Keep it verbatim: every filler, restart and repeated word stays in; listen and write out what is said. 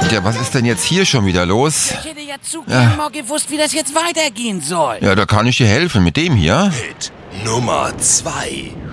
Ja, was ist denn jetzt hier schon wieder los? Ich hätte ja zu gern mal gewusst, wie das jetzt weitergehen soll. Ja, da kann ich dir helfen. Mit dem hier? Mit Nummer zwei.